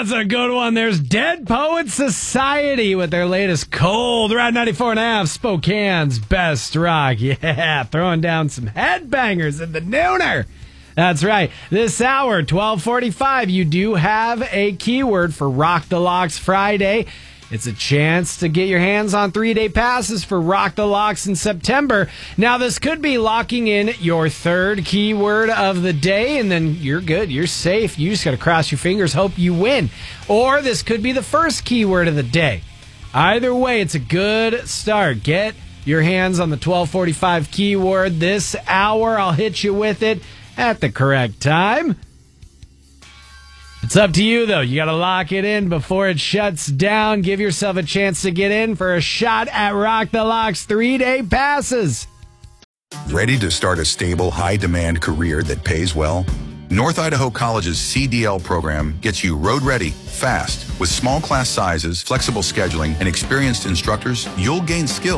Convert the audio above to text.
that's a good one. There's Dead Poets Society with their latest Cold. Ride 94.5, Spokane's best rock. Yeah, throwing down some headbangers in the nooner. That's right. This hour, 12:45, you do have a keyword for Rock the Locks Friday. It's a chance to get your hands on 3-day passes for Rock the Locks in September. Now, this could be locking in your third keyword of the day, and then you're good. You're safe. You just got to cross your fingers, hope you win. Or this could be the first keyword of the day. Either way, it's a good start. Get your hands on the 12:45 keyword this hour. I'll hit you with it at the correct time. It's up to you, though. You got to lock it in before it shuts down. Give yourself a chance to get in for a shot at Rock the Locks 3-day passes. Ready to start a stable, high-demand career that pays well? North Idaho College's CDL program gets you road-ready, fast. With small class sizes, flexible scheduling, and experienced instructors, you'll gain skills